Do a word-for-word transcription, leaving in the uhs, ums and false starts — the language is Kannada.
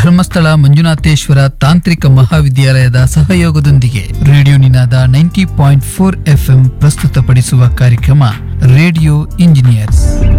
ಧರ್ಮಸ್ಥಳ ಮಂಜುನಾಥೇಶ್ವರ ತಾಂತ್ರಿಕ ಮಹಾವಿದ್ಯಾಲಯದ ಸಹಯೋಗದೊಂದಿಗೆ ರೇಡಿಯೋ ನಿನಾದ ನೈಂಟಿ ಪಾಯಿಂಟ್ ಫೋರ್ ಎಫ್ಎಂ ಪ್ರಸ್ತುತಪಡಿಸುವ ಕಾರ್ಯಕ್ರಮ ರೇಡಿಯೋ ಇಂಜಿನಿಯರ್ಸ್.